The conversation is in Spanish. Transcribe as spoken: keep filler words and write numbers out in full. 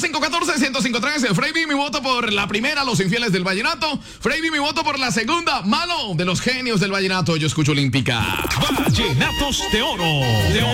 cinco uno cuatro, uno cero cinco tres. Freiby, mi voto por la primera, Los Infieles del Vallenato. Freiby, mi voto por la segunda, Malo, de los Genios del Vallenato. Yo escucho Olímpica. Vallenatos de Oro. De Oro.